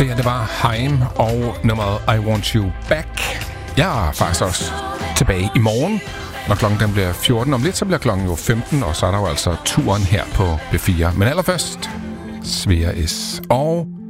Det her, det var Haim og nummeret I Want You Back. Jeg er faktisk også tilbage i morgen, når klokken den bliver 14. Om lidt, så bliver klokken jo 15, og så er der jo altså turen her på B4. Men allerførst, Svea S. og